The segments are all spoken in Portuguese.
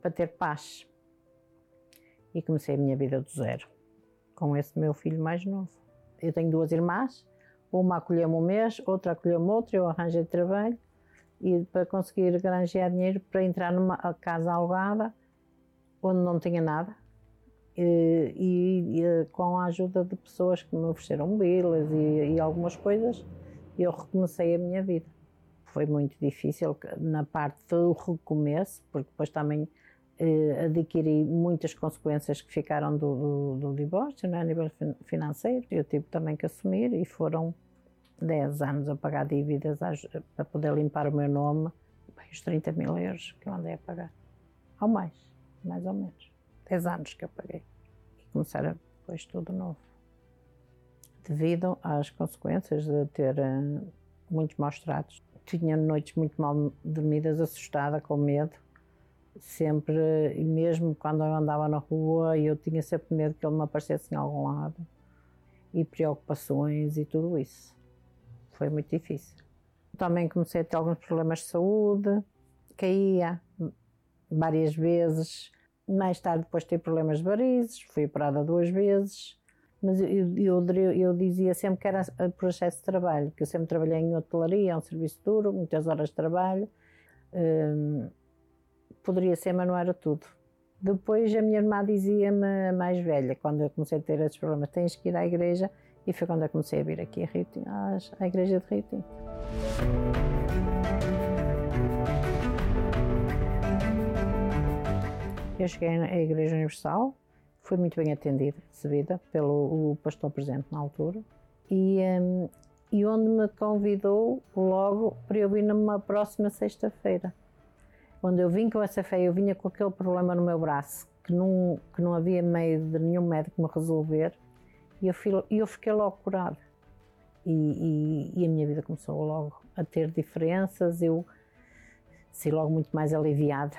para ter paz. E comecei a minha vida do zero, com esse meu filho mais novo. Eu tenho 2 irmãs, uma acolheu-me um mês, outra acolheu-me outro, eu arranjei trabalho e para conseguir granjear dinheiro para entrar numa casa alugada, onde não tinha nada, e com a ajuda de pessoas que me ofereceram bilas e algumas coisas, eu recomecei a minha vida. Foi muito difícil na parte do recomeço, porque depois também adquiri muitas consequências que ficaram do divórcio, né, a nível financeiro. Eu tive também que assumir e foram 10 anos a pagar dívidas para poder limpar o meu nome, os 30 mil euros que eu andei a pagar, ou mais ou menos, 10 anos que eu paguei e começar depois tudo novo. Devido às consequências de ter muitos maus tratos, tinha noites muito mal dormidas, assustada, com medo, sempre, e mesmo quando eu andava na rua, eu tinha sempre medo que ele me aparecesse em algum lado, e preocupações e tudo isso. Foi muito difícil. Também comecei a ter alguns problemas de saúde, caía várias vezes, mais tarde depois tive problemas de varizes, fui operada 2 vezes, mas eu dizia sempre que era por excesso de trabalho, que eu sempre trabalhei em hotelaria, é um serviço duro, muitas horas de trabalho, poderia ser, mas não era tudo. Depois a minha irmã dizia-me, mais velha, quando eu comecei a ter esses problemas, tens que ir à igreja, e foi quando eu comecei a vir aqui a Rio Tinto, à igreja de Rio Tinto. Eu cheguei à Igreja Universal, fui muito bem atendida, recebida pelo pastor presente na altura, e onde me convidou logo para eu vir numa próxima sexta-feira. Quando eu vim com essa fé, eu vinha com aquele problema no meu braço, que não havia meio de nenhum médico me resolver, e eu fiquei logo curada. E a minha vida começou logo a ter diferenças, eu saí logo muito mais aliviada,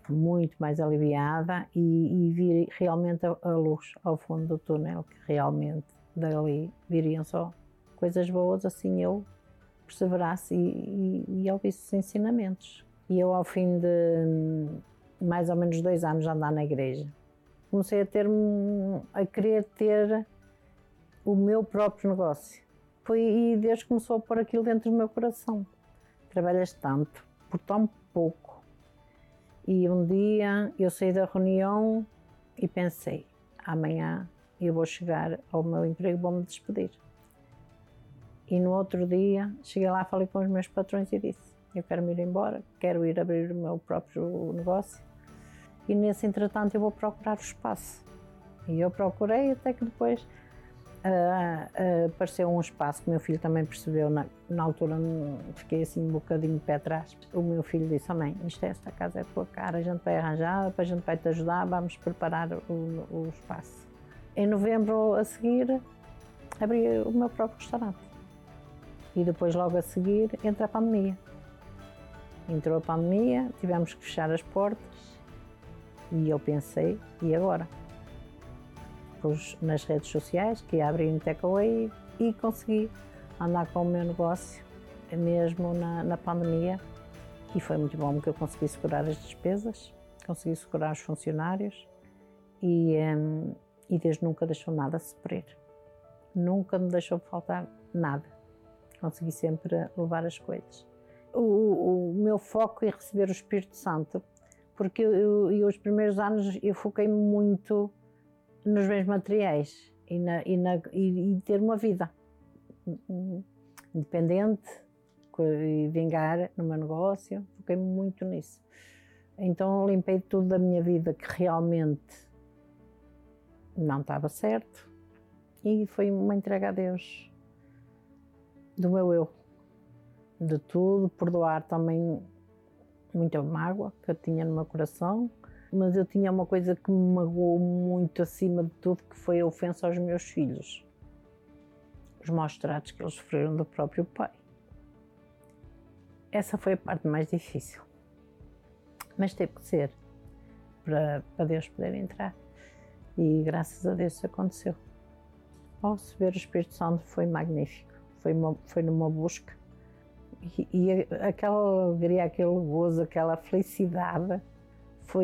e vi realmente a luz ao fundo do túnel, que realmente dali viriam só coisas boas, assim eu perseverasse e ouvisse os ensinamentos. E eu, ao fim de mais ou menos 2 anos de andar na igreja, comecei a querer ter o meu próprio negócio. E Deus começou a pôr aquilo dentro do meu coração. Trabalhas tanto, por tão pouco. E um dia eu saí da reunião e pensei, amanhã eu vou chegar ao meu emprego e vou-me despedir. E no outro dia cheguei lá, falei com os meus patrões e disse, eu quero me ir embora, quero ir abrir o meu próprio negócio. E nesse entretanto eu vou procurar o espaço. E eu procurei até que depois apareceu um espaço que o meu filho também percebeu, na altura fiquei assim um bocadinho de pé atrás. O meu filho disse, mãe, esta casa é a tua cara, a gente vai arranjar, a gente vai te ajudar, vamos preparar o espaço. Em novembro a seguir abri o meu próprio restaurante. E depois logo a seguir entra a pandemia. Entrou a pandemia, tivemos que fechar as portas e eu pensei, e agora? Pus nas redes sociais que ia abrir um takeaway e consegui andar com o meu negócio mesmo na pandemia, e foi muito bom porque eu consegui segurar as despesas, consegui segurar os funcionários e Deus nunca deixou nada sofrer, nunca me deixou faltar nada, consegui sempre levar as coisas. O meu foco é receber o Espírito Santo, porque os primeiros anos eu foquei muito nos bens materiais e ter uma vida independente e vingar no meu negócio, foquei muito nisso. Então limpei tudo da minha vida que realmente não estava certo e foi uma entrega a Deus do meu eu, de tudo, perdoar também muita mágoa que eu tinha no meu coração. Mas eu tinha uma coisa que me magoou muito acima de tudo, que foi a ofensa aos meus filhos. Os maus tratos que eles sofreram do próprio pai. Essa foi a parte mais difícil. Mas teve que ser, para Deus poder entrar. E graças a Deus isso aconteceu. Ao receber o Espírito Santo foi magnífico. Foi numa busca. E aquela alegria, aquele gozo, aquela felicidade